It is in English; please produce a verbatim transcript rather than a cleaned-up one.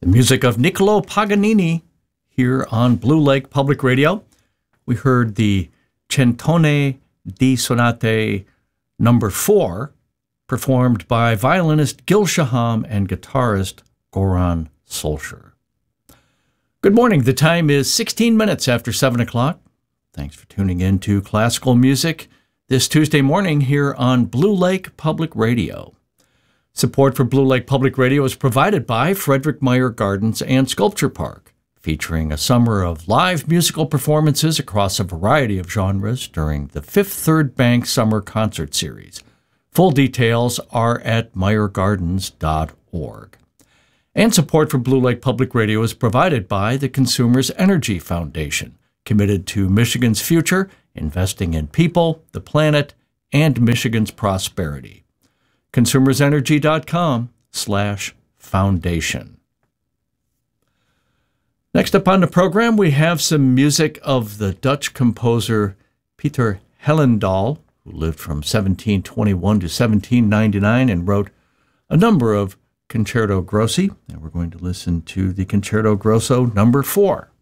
The music of Niccolo Paganini here on Blue Lake Public Radio. We heard the Centone di Sonate number four, performed by violinist Gil Shaham and guitarist Goran Solskjaer. Good morning. The time is sixteen minutes after seven o'clock. Thanks for tuning in to classical music this Tuesday morning here on Blue Lake Public Radio. Support for Blue Lake Public Radio is provided by Frederick Meyer Gardens and Sculpture Park, featuring a summer of live musical performances across a variety of genres during the Fifth Third Bank Summer Concert Series. Full details are at meyer gardens dot org. And support for Blue Lake Public Radio is provided by the Consumers Energy Foundation, committed to Michigan's future, investing in people, the planet, and Michigan's prosperity. consumers energy dot com slash foundation. Next up on the program, we have some music of the Dutch composer Pieter Hellendaal, who lived from seventeen twenty-one to seventeen ninety-nine and wrote a number of Concerto Grossi. And we're going to listen to the Concerto Grosso number four.